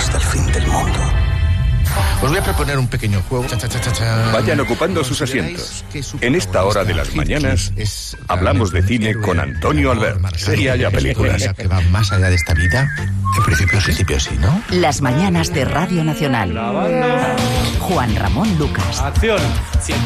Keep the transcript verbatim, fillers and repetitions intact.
hasta el fin del mundo. Os voy a proponer un pequeño juego. Cha, cha, cha, cha, cha. Vayan ocupando sus asientos. En esta hora de las mañanas hablamos de cine con Antonio Albert. Serie y películas. Que va más allá de esta vida. En principio, en principio sí, ¿no? Las mañanas de Radio Nacional. Juan Ramón Lucas. Acción.